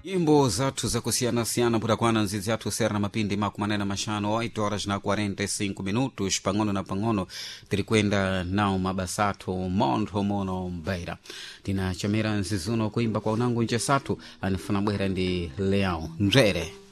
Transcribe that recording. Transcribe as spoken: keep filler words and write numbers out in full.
Nyimbo zathu za kusiyana-siyana putakwana nzizi yathu sera na mapindi maku manena mashano oito horas na quarenta e cinco minutos pangono na pangono tilikwenda nao mabasatu montho mono mbeira tina chamera nzizuno kuimba kwa unangu nje satu anifuna bwera ndi Leão Ndrere.